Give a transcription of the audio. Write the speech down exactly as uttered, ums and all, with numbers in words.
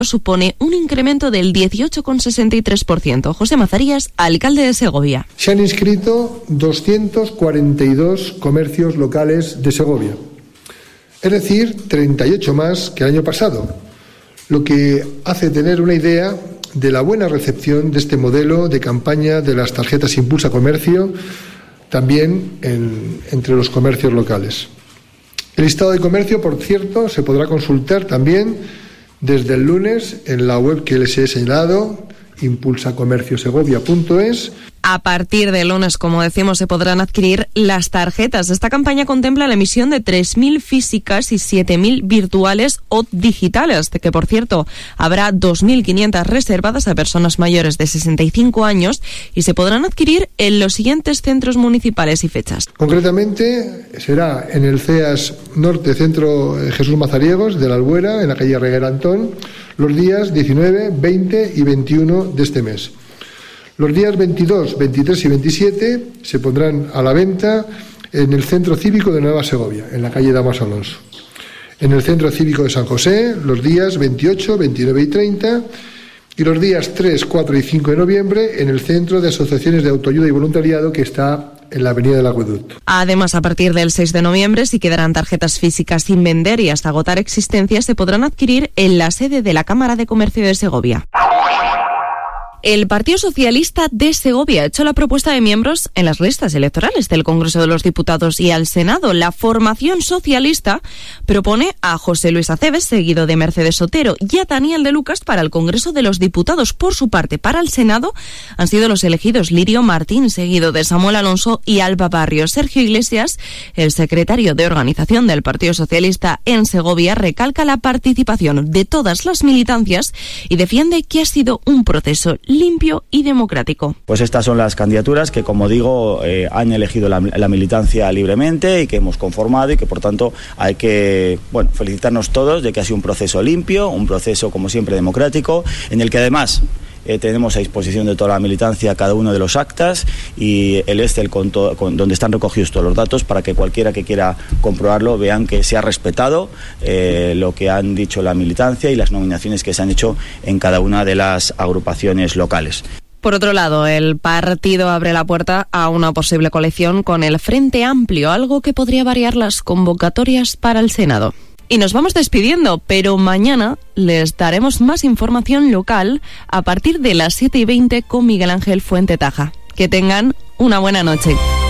supone un incremento del dieciocho coma sesenta y tres por ciento. José Mazarías, alcalde de Segovia. Se han inscrito doscientos cuarenta y dos comercios locales de Segovia, es decir, treinta y ocho más que el año pasado, lo que hace tener una idea de la buena recepción de este modelo de campaña de las tarjetas Impulsa Comercio, también en, entre los comercios locales. El listado de comercio, por cierto, se podrá consultar también desde el lunes en la web que les he señalado, impulsa comercio segovia punto es. A partir del lunes, como decimos, se podrán adquirir las tarjetas. Esta campaña contempla la emisión de tres mil físicas y siete mil virtuales o digitales, de que, por cierto, habrá dos mil quinientas reservadas a personas mayores de sesenta y cinco años y se podrán adquirir en los siguientes centros municipales y fechas. Concretamente, será en el C E A S Norte Centro Jesús Mazariegos de la Albuera, en la calle Reguer Antón, los días diecinueve, veinte y veintiuno de este mes. Los días veintidós, veintitrés y veintisiete se pondrán a la venta en el Centro Cívico de Nueva Segovia, en la calle Damas Alonso. En el Centro Cívico de San José, los días veintiocho, veintinueve y treinta, y los días tres, cuatro y cinco de noviembre en el Centro de Asociaciones de Autoayuda y Voluntariado, que está en la Avenida del Acueducto. Además, a partir del seis de noviembre, si quedarán tarjetas físicas sin vender y hasta agotar existencias, se podrán adquirir en la sede de la Cámara de Comercio de Segovia. El Partido Socialista de Segovia ha hecho la propuesta de miembros en las listas electorales del Congreso de los Diputados y al Senado. La formación socialista propone a José Luis Aceves, seguido de Mercedes Sotero, y a Daniel de Lucas para el Congreso de los Diputados. Por su parte, para el Senado han sido los elegidos Lirio Martín, seguido de Samuel Alonso y Alba Barrio. Sergio Iglesias, el secretario de organización del Partido Socialista en Segovia, recalca la participación de todas las militancias y defiende que ha sido un proceso limpio y democrático. Pues estas son las candidaturas que, como digo, eh, han elegido la, la militancia libremente y que hemos conformado, y que por tanto hay que, bueno, felicitarnos todos de que ha sido un proceso limpio, un proceso como siempre democrático, en el que además Eh, tenemos a disposición de toda la militancia cada uno de los actas y el Excel con to- con, donde están recogidos todos los datos, para que cualquiera que quiera comprobarlo vean que se ha respetado eh, lo que han dicho la militancia y las nominaciones que se han hecho en cada una de las agrupaciones locales. Por otro lado, el partido abre la puerta a una posible coalición con el Frente Amplio, algo que podría variar las convocatorias para el Senado. Y nos vamos despidiendo, pero mañana les daremos más información local a partir de las siete y veinte con Miguel Ángel Fuente Taja. Que tengan una buena noche.